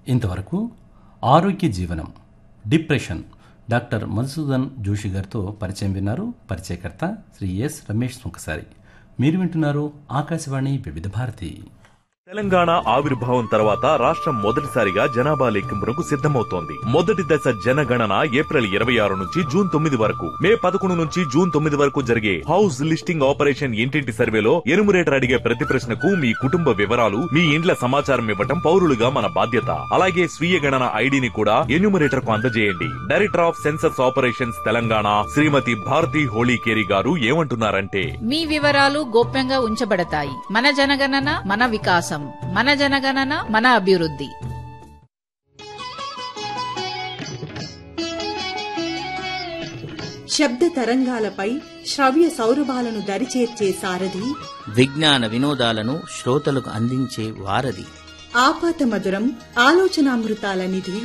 ఇంతవరకు ఆరోగ్య జీవనం డిప్రెషన్ డాక్టర్ మధుసూదన్ జోషి గారితో పరిచయం విన్నారు. పరిచయకర్త శ్రీ ఎస్ రమేష్ సుంకసారి. మీరు వింటున్నారు ఆకాశవాణి వివిధ భారతి. తెలంగాణ ఆవిర్భావం తర్వాత రాష్ట్రం మొదటిసారిగా జనాభా లెక్కింపునకు సిద్ధమవుతోంది. మొదటి దశ జనగణన ఏప్రిల్ 26 నుంచి జూన్ 9 వరకు, మే 11 నుంచి జూన్ 9 వరకు జరిగే హౌస్ లిస్టింగ్ ఆపరేషన్ ఇంటింటి సర్వేలో ఎనుమరేటర్ అడిగే ప్రతి ప్రశ్నకు మీ కుటుంబ వివరాలు, మీ ఇండ్ల సమాచారం ఇవ్వటం పౌరులుగా మన బాధ్యత. అలాగే స్వీయ గణన ఐడిని కూడా ఎన్యూమరేటర్ కు అందజేయండి. Director of census operations Telangana శ్రీమతి భారతి హోళీకేరి గారు ఏమంటున్నారంటే, మీ వివరాలు గోప్యంగా ఉంచబడతాయి. మన జనగణన మన వికాసం, మన జనగణన మన అభివృద్ధి. శబ్ద తరంగాలపై శ్రవ్య సౌరభాలను దరిచేర్చే సారథి, విజ్ఞాన వినోదాలను శ్రోతలకు అందించే వారధి, ఆపాత మధురం ఆలోచనామృతాల నిధి,